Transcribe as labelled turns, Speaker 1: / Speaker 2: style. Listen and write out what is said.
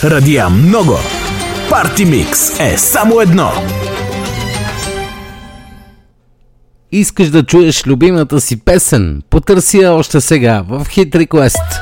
Speaker 1: радия много. Парти Микс е само едно.
Speaker 2: Искаш да чуеш любимата си песен? Потърси я още сега в Hit Request.